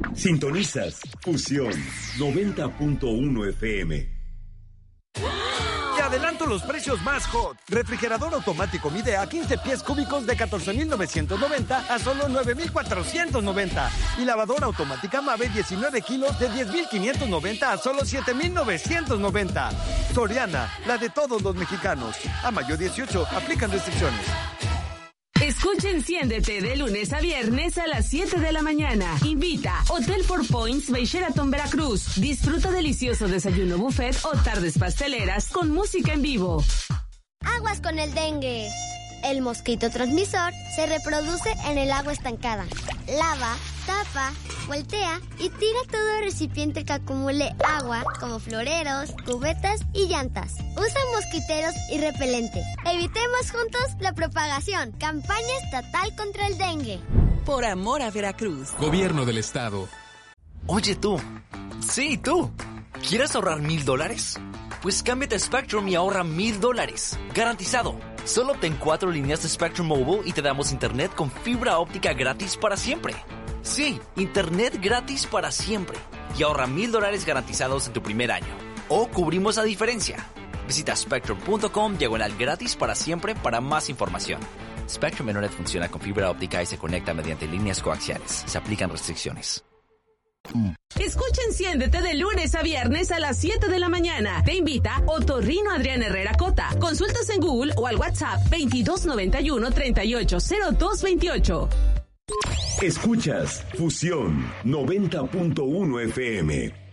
Sintonizas Fusión 90.1 FM. Te adelanto los precios más hot. Refrigerador automático Midea 15 pies cúbicos de 14,990 a solo 9,490. Y lavadora automática Mave 19 kilos de 10,590 a solo 7,990. Soriana, la de todos los mexicanos. A mayo 18, aplican restricciones. Escucha Enciéndete de lunes a viernes a las 7 de la mañana. Invita Hotel Four Points by Sheraton Veracruz. Disfruta delicioso desayuno buffet o tardes pasteleras con música en vivo. Aguas con el dengue. El mosquito transmisor se reproduce en el agua estancada. Lava, tapa, voltea y tira todo recipiente que acumule agua, como floreros, cubetas y llantas. Usa mosquiteros y repelente. Evitemos juntos la propagación. Campaña estatal contra el dengue. Por amor a Veracruz. Gobierno del Estado. Oye tú. Sí, tú. ¿Quieres ahorrar $1,000? Pues cámbiate a Spectrum y ahorra $1,000. Garantizado. Solo obtén 4 líneas de Spectrum Mobile y te damos internet con fibra óptica gratis para siempre. Sí, internet gratis para siempre. Y ahorra $1,000 garantizados en tu primer año. O cubrimos la diferencia. Visita spectrum.com/gratis para siempre para más información. Spectrum Internet funciona con fibra óptica y se conecta mediante líneas coaxiales. Se aplican restricciones. Escucha Enciéndete de lunes a viernes a las 7 de la mañana. Te invita Otorrino Adrián Herrera Cota. Consultas en Google o al WhatsApp 2291-380228. Escuchas Fusión 90.1 FM.